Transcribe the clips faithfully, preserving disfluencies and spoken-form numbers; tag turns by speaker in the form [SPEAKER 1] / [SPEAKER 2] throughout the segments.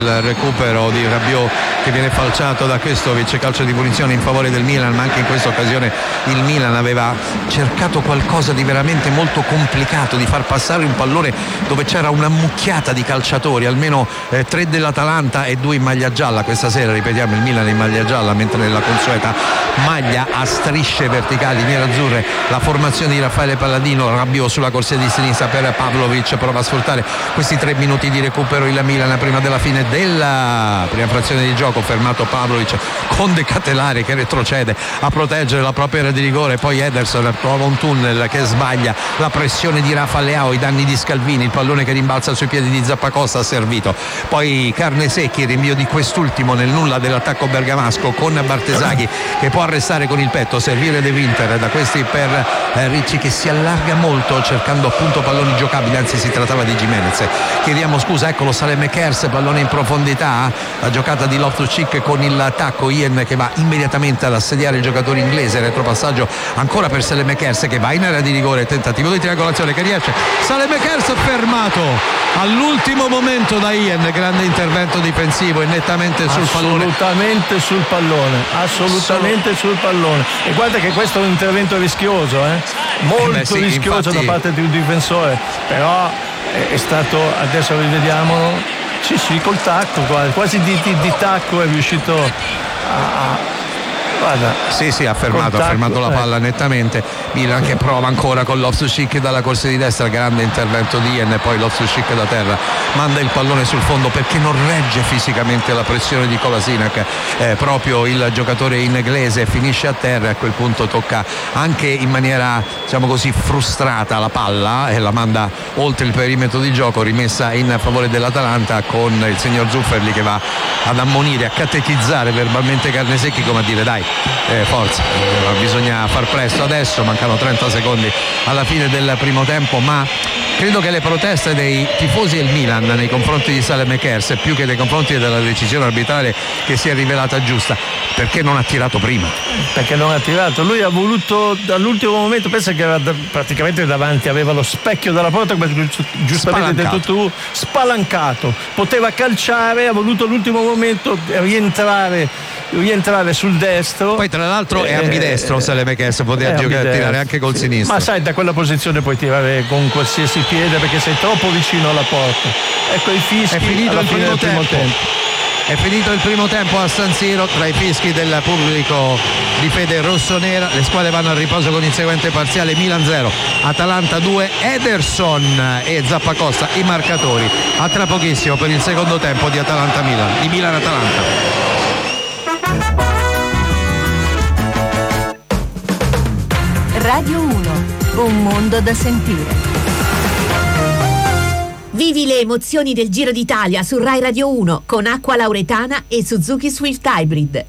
[SPEAKER 1] Il recupero di Rabiot che viene falciato da Krstovic, calcio di punizione in favore del Milan, ma anche in questa occasione il Milan aveva cercato qualcosa di veramente molto complicato, di far passare un pallone dove c'era una mucchiata di calciatori, almeno eh, tre dell'Atalanta e due in maglia gialla. Questa sera, ripetiamo, il Milan in maglia gialla, mentre nella consueta maglia a strisce verticali nerazzurre la formazione di Raffaele Palladino. Rabiot sulla corsia di sinistra per Pavlovic, prova a sfruttare questi tre minuti di recupero il Milan prima della fine della prima frazione di gioco. Fermato Pavlovic con De Catelari che retrocede a proteggere la propria area di rigore, poi Ederson trova un tunnel che sbaglia, la pressione di Rafa Leao, i danni di Scalvini, il pallone che rimbalza sui piedi di Zappacosta ha servito, poi Carnesecchi, il rinvio di quest'ultimo nel nulla dell'attacco bergamasco con Bartesaghi che può arrestare con il petto, servire De Winter da questi per eh, Ricci che si allarga molto cercando appunto palloni giocabili, anzi si trattava di Gimenez. Chiediamo scusa, eccolo Salem Kers, pallone in profondità, la giocata di Loftus-Cheek con il tacco, Ian che va immediatamente ad assediare il giocatore inglese, retropassaggio ancora per Salem Kers che va in area di rigore, tentativo di triangolazione che riesce, Salem Kers fermato all'ultimo momento da Ian, grande intervento difensivo e nettamente sul pallone,
[SPEAKER 2] assolutamente sul pallone, assolutamente sul pallone, e guarda che questo è un intervento rischioso, eh? molto
[SPEAKER 1] eh beh, sì,
[SPEAKER 2] rischioso
[SPEAKER 1] infatti...
[SPEAKER 2] da parte di un difensore, però è stato, adesso rivediamolo, sì sì col tacco, quasi di, di, di tacco è riuscito a... Guarda,
[SPEAKER 1] sì sì ha fermato, ha fermato la palla eh. nettamente. Milan che prova ancora con Loftus-Cheek dalla corsia di destra, grande intervento di Ian e poi Loftus-Cheek da terra manda il pallone sul fondo perché non regge fisicamente la pressione di Kolasinac, eh, proprio il giocatore inglese finisce a terra e a quel punto tocca anche in maniera diciamo così frustrata la palla e la manda oltre il perimetro di gioco, rimessa in favore dell'Atalanta con il signor Zufferli che va ad ammonire, a catechizzare verbalmente Carnesecchi come a dire dai, Eh, forza, eh, bisogna far presto adesso, mancano trenta secondi alla fine del primo tempo, ma credo che le proteste dei tifosi del Milan nei confronti di Salem Kers, più che nei confronti della decisione arbitrale che si è rivelata giusta, perché non ha tirato prima?
[SPEAKER 2] Perché non ha tirato, lui ha voluto dall'ultimo momento, pensa che era da, praticamente davanti, aveva lo specchio della porta come giustamente detto tu, spalancato, poteva calciare, ha voluto all'ultimo momento rientrare rientrare sul destro,
[SPEAKER 1] poi tra l'altro è ambidestro, eh, Salem Kers poteva giocare, tirare anche col sinistro,
[SPEAKER 2] ma sai da quella posizione puoi tirare con qualsiasi piede perché sei troppo vicino alla porta. Ecco i fischi,
[SPEAKER 1] è finito il primo, primo tempo. tempo è finito il primo tempo a San Siro, tra i fischi del pubblico di fede rossonera le squadre vanno al riposo con il seguente parziale: Milan zero, Atalanta due, Ederson e Zappacosta i marcatori. A tra pochissimo per il secondo tempo di Atalanta-Milan, di Milan-Atalanta.
[SPEAKER 3] Radio uno, un mondo da sentire. Vivi le emozioni del Giro d'Italia su Rai Radio uno con Acqua Lauretana e Suzuki Swift Hybrid.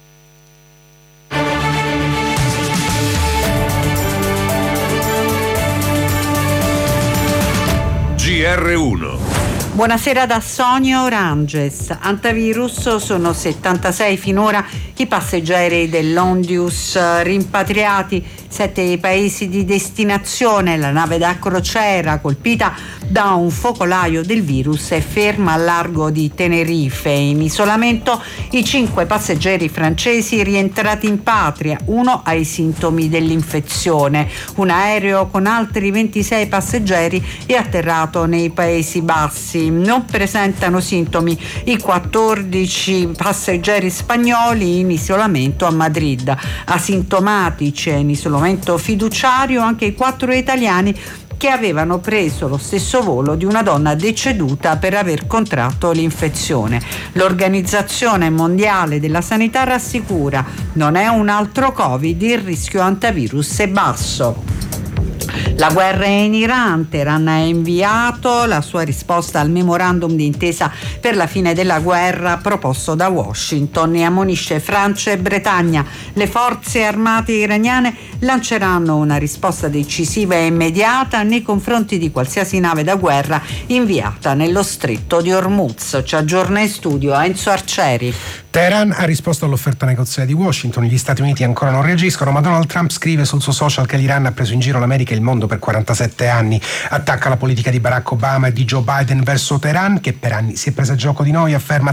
[SPEAKER 4] G R uno.
[SPEAKER 5] Buonasera da Sonia Oranges. Antivirus sono settantasei finora i passeggeri dell'Ondius rimpatriati, sette i paesi di destinazione. La nave da crociera colpita da un focolaio del virus è ferma al largo di Tenerife. In isolamento i cinque passeggeri francesi rientrati in patria, uno ha i sintomi dell'infezione. Un aereo con altri ventisei passeggeri è atterrato nei Paesi Bassi. Non presentano sintomi i quattordici passeggeri spagnoli in isolamento a Madrid. Asintomatici e in isolamento fiduciario anche i quattro italiani che avevano preso lo stesso volo di una donna deceduta per aver contratto l'infezione. L'Organizzazione Mondiale della Sanità rassicura: non è un altro Covid, il rischio antivirus è basso. La guerra è in Iran. Teheran ha inviato la sua risposta al memorandum di intesa per la fine della guerra proposto da Washington e ammonisce Francia e Bretagna. Le forze armate iraniane lanceranno una risposta decisiva e immediata nei confronti di qualsiasi nave da guerra inviata nello stretto di Hormuz. Ci aggiorna in studio Enzo Arcieri.
[SPEAKER 6] Teheran ha risposto all'offerta negoziale di Washington, gli Stati Uniti ancora non reagiscono, ma Donald Trump scrive sul suo social che l'Iran ha preso in giro l'America e il mondo per quarantasette anni. Attacca la politica di Barack Obama e di Joe Biden verso Teheran, che per anni si è presa gioco di noi, afferma